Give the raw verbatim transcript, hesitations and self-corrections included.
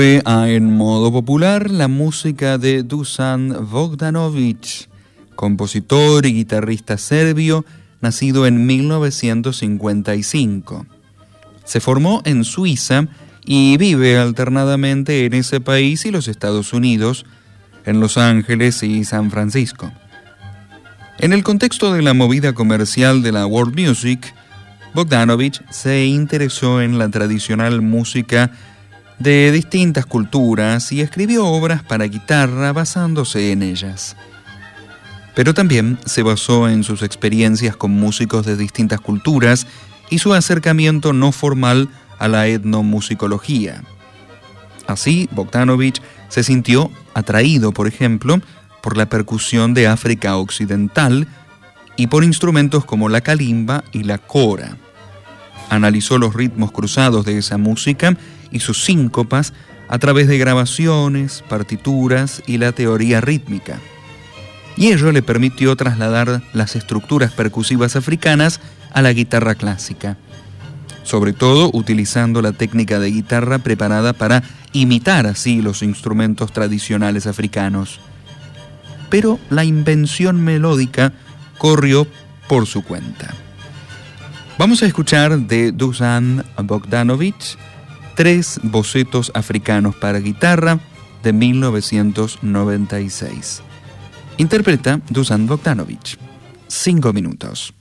En modo popular, la música de Dušan Bogdanović, compositor y guitarrista serbio, nacido en mil novecientos cincuenta y cinco. Se formó en Suiza y vive alternadamente en ese país y los Estados Unidos, en Los Ángeles y San Francisco. En el contexto de la movida comercial de la world music, Bogdanović se interesó en la tradicional música de distintas culturas y escribió obras para guitarra basándose en ellas. Pero también se basó en sus experiencias con músicos de distintas culturas y su acercamiento no formal a la etnomusicología. Así, Bogdanović se sintió atraído, por ejemplo, por la percusión de África Occidental y por instrumentos como la calimba y la cora. Analizó los ritmos cruzados de esa música y sus síncopas a través de grabaciones, partituras y la teoría rítmica. Y ello le permitió trasladar las estructuras percusivas africanas a la guitarra clásica, sobre todo utilizando la técnica de guitarra preparada para imitar así los instrumentos tradicionales africanos. Pero la invención melódica corrió por su cuenta. Vamos a escuchar de Dušan Bogdanović tres bocetos africanos para guitarra de mil novecientos noventa y seis. Interpreta Dušan Bogdanović. Cinco minutos.